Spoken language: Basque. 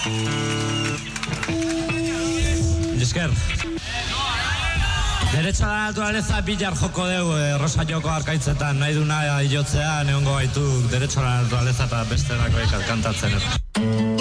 Esker. Derecho a la naturaleza billar joko dugu Rosa Joko arkaitzetan, nahi duna jotzean egongo gaitu Derecho a la naturaleza eta beste dakoik kantatzen.